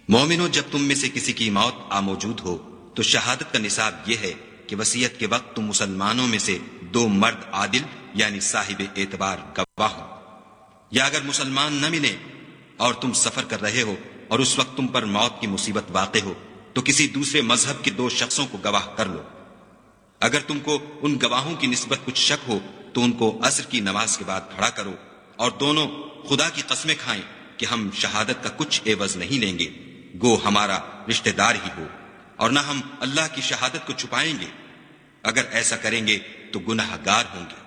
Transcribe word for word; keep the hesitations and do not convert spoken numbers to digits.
मोमिनो, जब तुम में से किसी की मौत आ मौजूद हो तो शहादत का निसाब यह है कि वसीयत के वक्त तुम मुसलमानों में से दो मर्द आदिल यानी साहिब एतबार गवाह हो। या अगर मुसलमान न मिले और तुम सफर कर रहे हो और उस वक्त तुम पर मौत की मुसीबत वाक़े हो तो किसी दूसरे मजहब के दो शख्सों को गवाह कर लो। अगर तुमको उन गवाहों की निस्बत कुछ शक हो तो उनको असर की नमाज के बाद खड़ा करो और दोनों खुदा की कस्में खाएं कि हम शहादत का कुछ एवज नहीं लेंगे, गो हमारा रिश्तेदार ही हो, और न हम अल्लाह की शहादत को छुपाएंगे। अगर ऐसा करेंगे तो गुनहगार होंगे।